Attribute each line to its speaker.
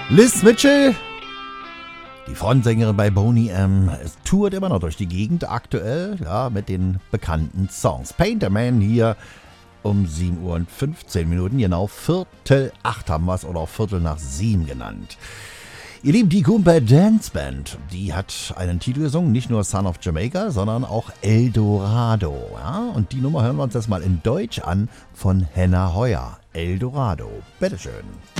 Speaker 1: Liz Mitchell, die Frontsängerin bei Boney M, tourt immer noch durch die Gegend aktuell, ja, mit den bekannten Songs. Painter Man hier um 7:15 Uhr, genau 7:45 haben wir es, oder auch 7:15 genannt. Ihr Lieben, die Goomba Dance Band, die hat einen Titel gesungen, nicht nur Son of Jamaica, sondern auch El Dorado. Ja? Und die Nummer hören wir uns jetzt mal in Deutsch an von Henna Heuer. El Dorado. Bitteschön.